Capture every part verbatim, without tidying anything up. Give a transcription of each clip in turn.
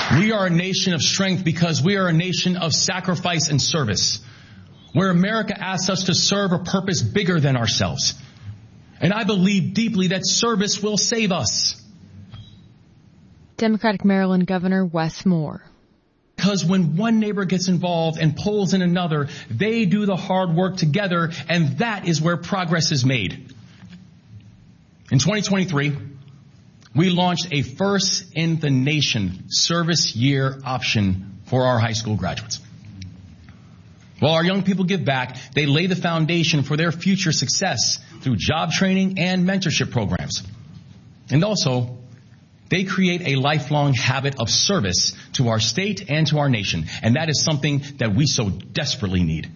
We are a nation of strength because we are a nation of sacrifice and service, where America asks us to serve a purpose bigger than ourselves. And I believe deeply that service will save us. Democratic Maryland Governor Wes Moore. Because when one neighbor gets involved and pulls in another, they do the hard work together, and that is where progress is made. In twenty twenty-three, we launched a first-in-the-nation service year option for our high school graduates. While our young people give back, they lay the foundation for their future success through job training and mentorship programs. And also, they create a lifelong habit of service to our state and to our nation. And that is something that we so desperately need.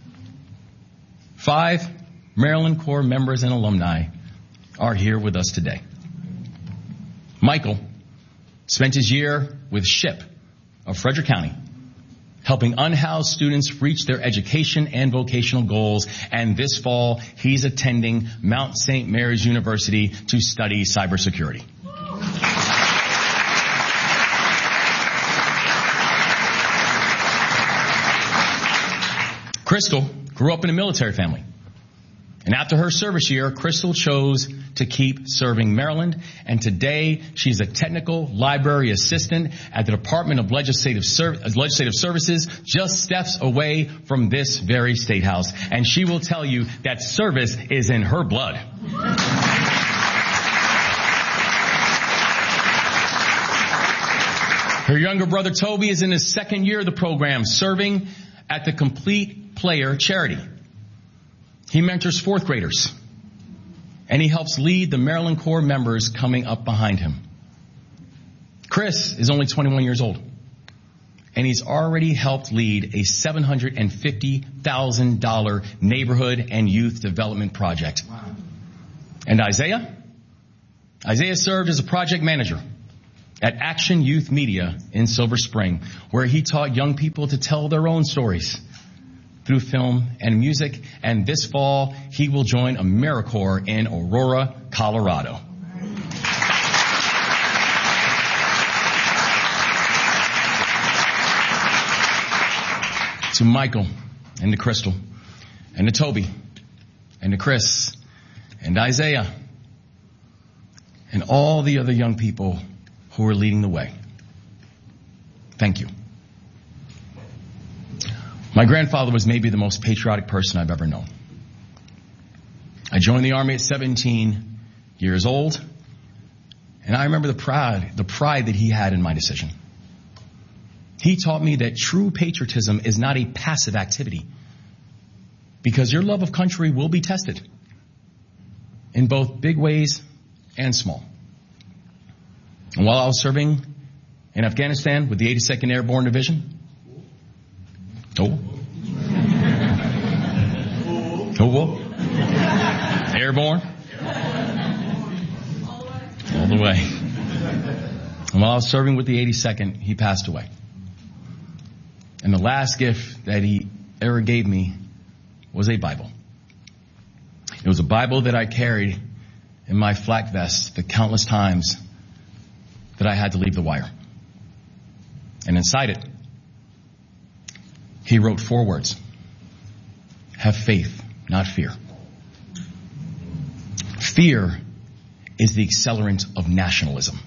Five Maryland Corps members and alumni are here with us today. Michael spent his year with SHIP of Frederick County, helping unhoused students reach their education and vocational goals. And this fall, he's attending Mount Saint Mary's University to study cybersecurity. Crystal grew up in a military family. And after her service year, Crystal chose to keep serving Maryland. And today, she's a technical library assistant at the Department of Legislative, Ser- Legislative Services, just steps away from this very State House. And she will tell you that service is in her blood. Her younger brother, Toby, is in his second year of the program, serving at the Complete Player Charity. He mentors fourth graders, and he helps lead the Maryland Corps members coming up behind him. Chris is only twenty-one years old, and he's already helped lead a seven hundred fifty thousand dollars neighborhood and youth development project. Wow. And Isaiah? Isaiah served as a project manager at Action Youth Media in Silver Spring, where he taught young people to tell their own stories through film and music. And this fall, he will join AmeriCorps in Aurora, Colorado. To Michael and to Crystal and to Toby and to Chris and Isaiah and all the other young people who are leading the way, thank you. My grandfather was maybe the most patriotic person I've ever known. I joined the Army at seventeen years old, and I remember the pride, the pride that he had in my decision. He taught me that true patriotism is not a passive activity, because your love of country will be tested in both big ways and small. And while I was serving in Afghanistan with the eighty-second Airborne Division, Oh. Oh, whoa. Airborne. All the way. And while I was serving with the eighty-second, he passed away. And the last gift that he ever gave me was a Bible. It was a Bible that I carried in my flak vest the countless times that I had to leave the wire. And inside it, he wrote four words: have faith, not fear. Fear is the accelerant of nationalism.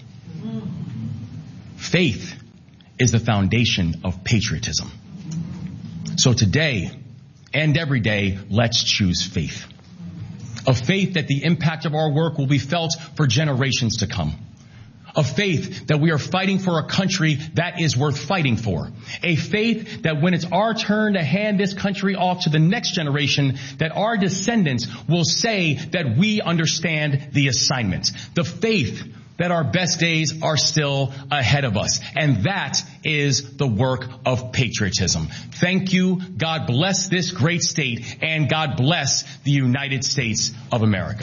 Faith is the foundation of patriotism. So today and every day, let's choose faith. A faith that the impact of our work will be felt for generations to come. A faith that we are fighting for a country that is worth fighting for. A faith that when it's our turn to hand this country off to the next generation, that our descendants will say that we understand the assignment. The faith that our best days are still ahead of us. And that is the work of patriotism. Thank you. God bless this great state, and God bless the United States of America.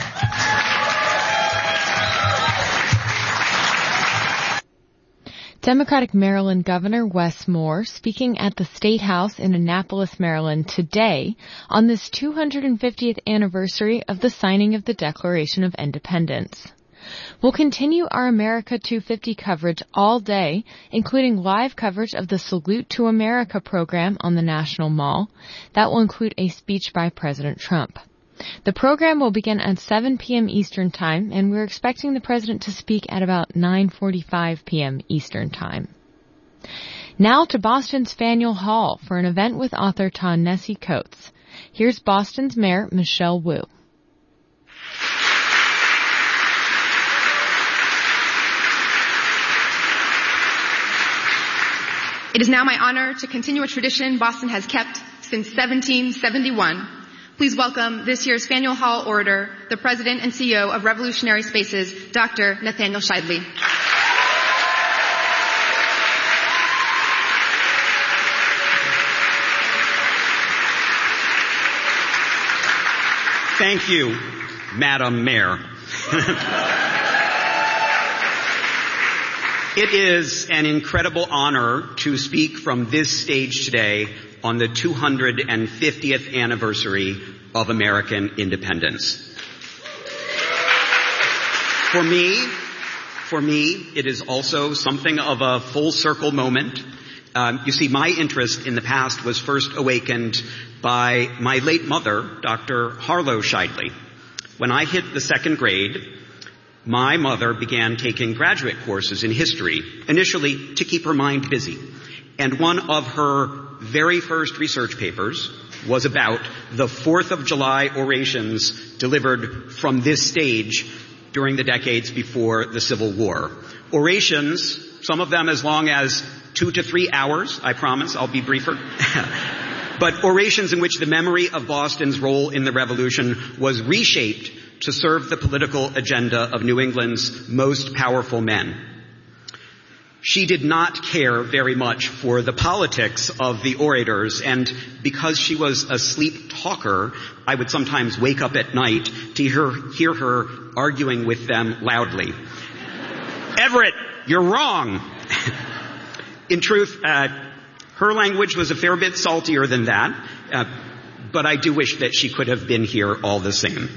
Democratic Maryland Governor Wes Moore speaking at the State House in Annapolis, Maryland today on this two hundred fiftieth anniversary of the signing of the Declaration of Independence. We'll continue our America two fifty coverage all day, including live coverage of the Salute to America program on the National Mall. That will include a speech by President Trump. The program will begin at seven p.m. Eastern Time, and we're expecting the President to speak at about nine forty-five p.m. Eastern Time. Now to Boston's Faneuil Hall for an event with author Ta-Nehisi Coates. Here's Boston's Mayor Michelle Wu. It is now my honor to continue a tradition Boston has kept since seventeen seventy-one. Please welcome this year's Faneuil Hall orator, the President and C E O of Revolutionary Spaces, Doctor Nathaniel Scheidele. Thank you, Madam Mayor. It is an incredible honor to speak from this stage today on the two hundred fiftieth anniversary of American independence. For me, for me, it is also something of a full circle moment. Um, you see, my interest in the past was first awakened by my late mother, Doctor Harlow Scheidele. When I hit the second grade, my mother began taking graduate courses in history, initially to keep her mind busy. And one of her very first research papers was about the fourth of July orations delivered from this stage during the decades before the Civil War. Orations, some of them as long as two to three hours, I promise, I'll be briefer. But orations in which the memory of Boston's role in the Revolution was reshaped to serve the political agenda of New England's most powerful men. She did not care very much for the politics of the orators, and because she was a sleep talker, I would sometimes wake up at night to hear, hear her arguing with them loudly. Everett, you're wrong! In truth, uh, her language was a fair bit saltier than that, uh, but I do wish that she could have been here all the same.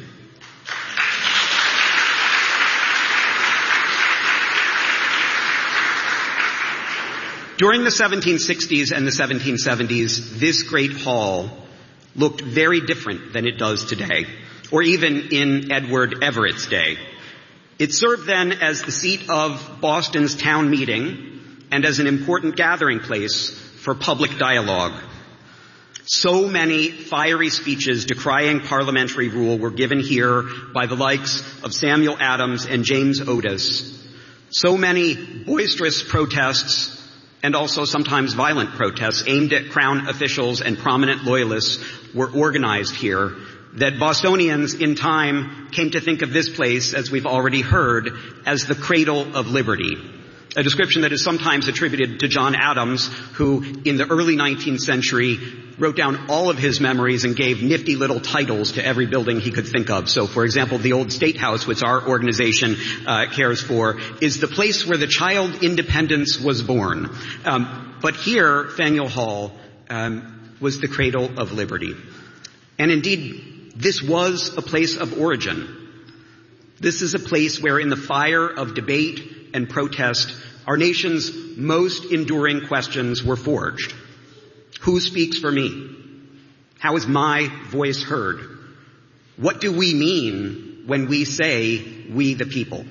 During the seventeen sixties and the seventeen seventies, this great hall looked very different than it does today, or even in Edward Everett's day. It served then as the seat of Boston's town meeting and as an important gathering place for public dialogue. So many fiery speeches decrying parliamentary rule were given here by the likes of Samuel Adams and James Otis. So many boisterous protests and also sometimes violent protests aimed at Crown officials and prominent loyalists were organized here that Bostonians in time came to think of this place, as we've already heard, as the cradle of liberty. A description that is sometimes attributed to John Adams, who in the early nineteenth century wrote down all of his memories and gave nifty little titles to every building he could think of. So, for example, the old State House, which our organization uh, cares for, is the place where the child independence was born. Um, but here, Faneuil Hall um, was the cradle of liberty. And indeed, this was a place of origin. This is a place where in the fire of debate and protest, our nation's most enduring questions were forged. Who speaks for me? How is my voice heard? What do we mean when we say we the people?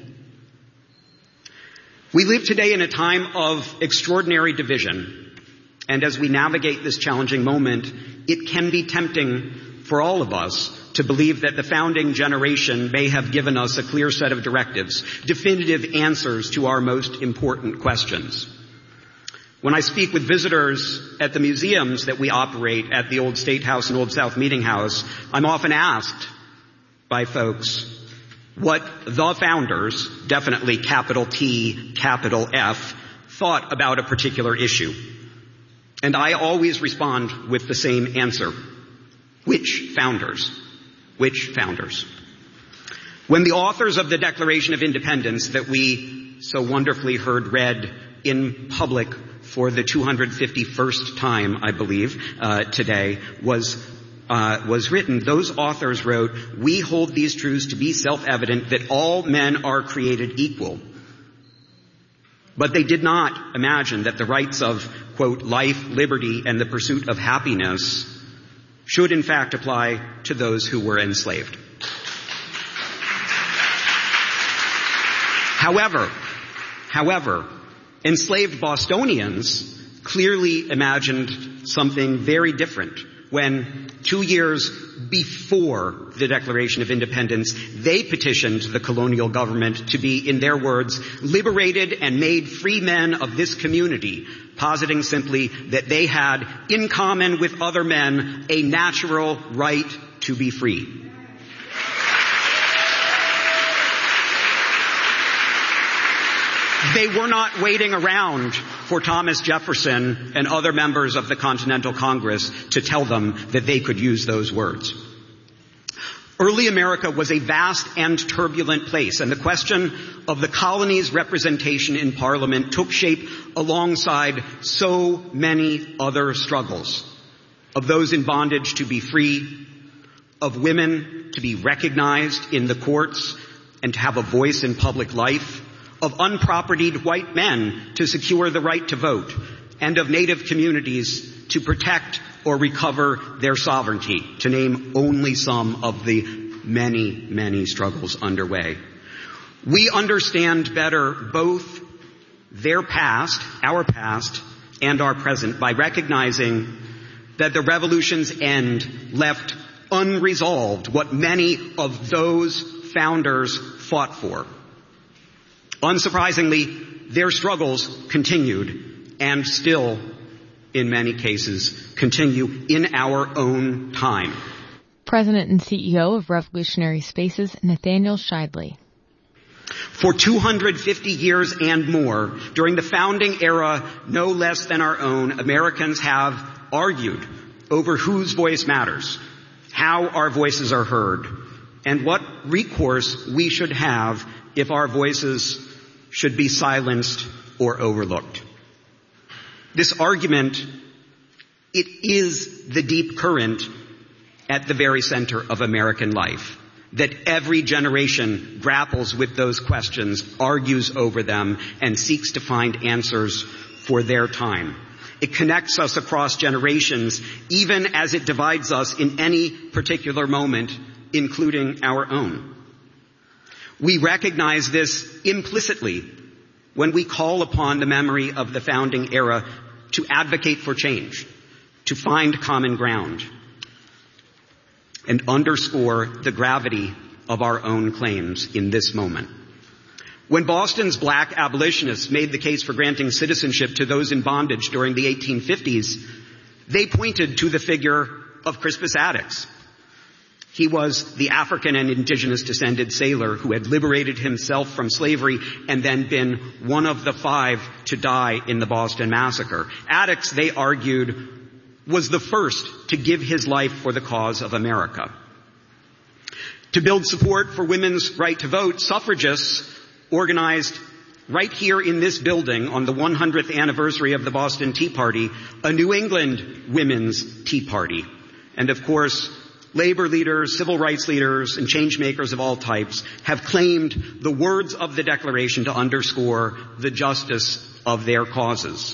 We live today in a time of extraordinary division, and as we navigate this challenging moment, it can be tempting for all of us to believe that the founding generation may have given us a clear set of directives, definitive answers to our most important questions. When I speak with visitors at the museums that we operate at the Old State House and Old South Meeting House, I'm often asked by folks what the founders, definitely capital T, capital F, thought about a particular issue. And I always respond with the same answer. Which founders? Which founders? When the authors of the Declaration of Independence that we so wonderfully heard read in public for the two hundred fifty-first time, I believe, uh, today, was uh, was written, those authors wrote, "We hold these truths to be self-evident that all men are created equal." But they did not imagine that the rights of, quote, life, liberty, and the pursuit of happiness should in fact apply to those who were enslaved. However, however, enslaved Bostonians clearly imagined something very different when, two years before the Declaration of Independence, they petitioned the colonial government to be, in their words, liberated and made free men of this community, positing simply that they had, in common with other men, a natural right to be free. They were not waiting around for Thomas Jefferson and other members of the Continental Congress to tell them that they could use those words. Early America was a vast and turbulent place, and the question of the colony's representation in Parliament took shape alongside so many other struggles, of those in bondage to be free, of women to be recognized in the courts and to have a voice in public life, of unpropertied white men to secure the right to vote, and of Native communities to protect or recover their sovereignty, to name only some of the many, many struggles underway. We understand better both their past, our past, and our present by recognizing that the revolution's end left unresolved what many of those founders fought for. Unsurprisingly, their struggles continued and still, in many cases, continue in our own time. President and C E O of Revolutionary Spaces, Nathaniel Shidley. For two hundred fifty years and more, during the founding era, no less than our own, Americans have argued over whose voice matters, how our voices are heard, and what recourse we should have if our voices should be silenced or overlooked. This argument, it is the deep current at the very center of American life, that every generation grapples with those questions, argues over them, and seeks to find answers for their time. It connects us across generations, even as it divides us in any particular moment, including our own. We recognize this implicitly when we call upon the memory of the founding era to advocate for change, to find common ground, and underscore the gravity of our own claims in this moment. When Boston's black abolitionists made the case for granting citizenship to those in bondage during the eighteen fifties, they pointed to the figure of Crispus Attucks. He was the African and indigenous descended sailor who had liberated himself from slavery and then been one of the five to die in the Boston Massacre. Attucks, they argued, was the first to give his life for the cause of America. To build support for women's right to vote, suffragists organized right here in this building on the one hundredth anniversary of the Boston Tea Party, a New England Women's Tea Party. And of course, labor leaders, civil rights leaders, and change makers of all types have claimed the words of the Declaration to underscore the justice of their causes.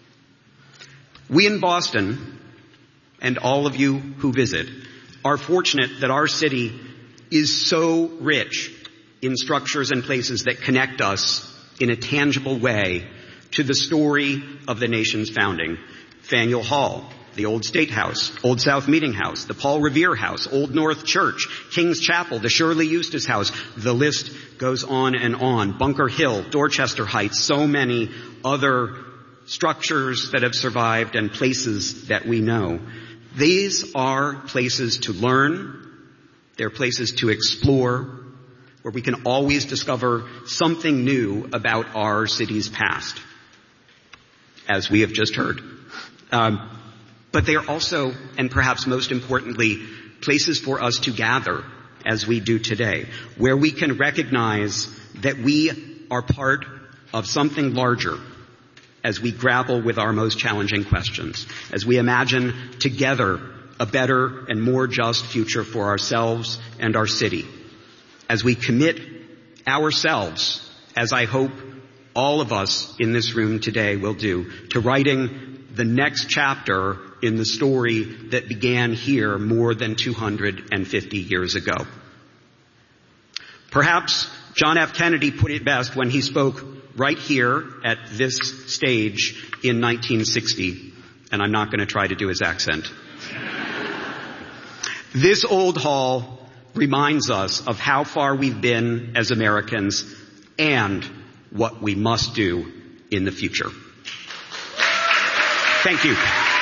We in Boston, and all of you who visit, are fortunate that our city is so rich in structures and places that connect us in a tangible way to the story of the nation's founding. Faneuil Hall, the Old State House, Old South Meeting House, the Paul Revere House, Old North Church, King's Chapel, the Shirley Eustace House. The list goes on and on. Bunker Hill, Dorchester Heights, so many other structures that have survived and places that we know. These are places to learn. They're places to explore, where we can always discover something new about our city's past, as we have just heard. Um, but they are also, and perhaps most importantly, places for us to gather, as we do today, where we can recognize that we are part of something larger as we grapple with our most challenging questions, as we imagine together a better and more just future for ourselves and our city, as we commit ourselves, as I hope all of us in this room today will do, to writing the next chapter in the story that began here more than two hundred fifty years ago. Perhaps John F. Kennedy put it best when he spoke right here at this stage in nineteen sixty, and I'm not going to try to do his accent. This old hall reminds us of how far we've been as Americans and what we must do in the future. Thank you.